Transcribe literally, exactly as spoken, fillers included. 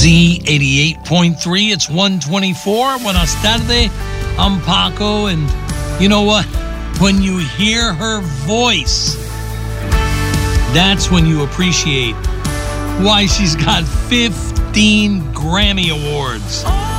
Z eighty-eight point three. It's one twenty-four. Buenas tardes. I'm Paco, and you know what? When you hear her voice, that's when you appreciate why she's got fifteen Grammy Awards.